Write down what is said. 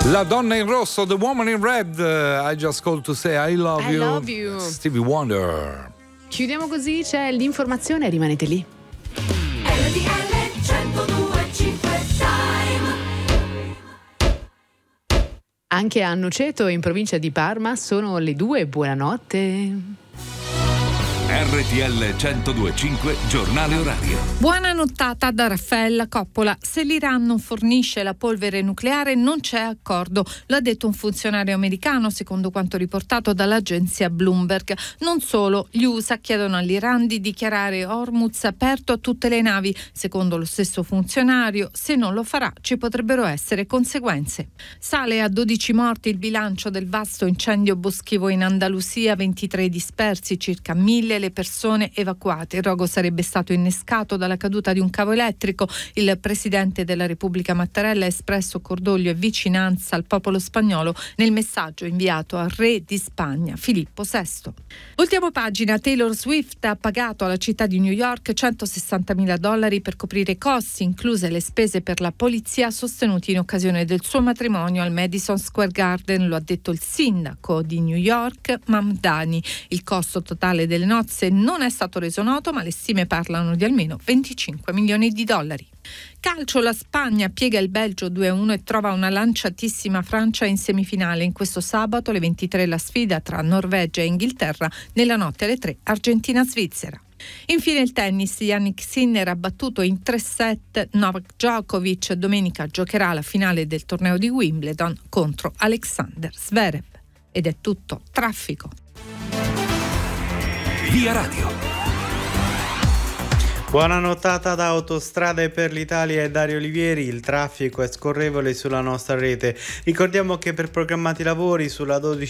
La donna in rosso, The Woman in Red, I Just Called to Say I Love You. Love You. Stevie Wonder. Chiudiamo così, c'è l'informazione, rimanete lì. Anche a Noceto, in provincia di Parma, sono le 2. Buonanotte. RTL 102.5 giornale orario. Buona nottata da Raffaella Coppola. Se l'Iran non fornisce la polvere nucleare non c'è accordo, lo ha detto un funzionario americano, secondo quanto riportato dall'agenzia Bloomberg. Non solo, gli USA chiedono all'Iran di dichiarare Hormuz aperto a tutte le navi. Secondo lo stesso funzionario, se non lo farà ci potrebbero essere conseguenze. Sale a 12 morti il bilancio del vasto incendio boschivo in Andalusia, 23 dispersi, circa 1.000 le persone evacuate. Il rogo sarebbe stato innescato dalla caduta di un cavo elettrico. Il presidente della Repubblica Mattarella ha espresso cordoglio e vicinanza al popolo spagnolo nel messaggio inviato al re di Spagna, Filippo VI. Ultima pagina, Taylor Swift ha pagato alla città di New York $160.000 per coprire i costi, incluse le spese per la polizia sostenuti in occasione del suo matrimonio al Madison Square Garden, lo ha detto il sindaco di New York, Mamdani. Il costo totale delle nozze non è stato reso noto, ma le stime parlano di almeno $25 milioni. Calcio, la Spagna piega il Belgio 2-1 e trova una lanciatissima Francia in semifinale. In questo sabato alle 23 la sfida tra Norvegia e Inghilterra, nella notte alle 3 Argentina-Svizzera. Infine il tennis, Jannik Sinner ha battuto in 3 set Novak Djokovic. Domenica giocherà la finale del torneo di Wimbledon contro Alexander Zverev. Ed è tutto, traffico. Via Radio. Buona nottata da Autostrade per l'Italia e Dario Olivieri. Il traffico è scorrevole sulla nostra rete. Ricordiamo che per programmati lavori sulla 12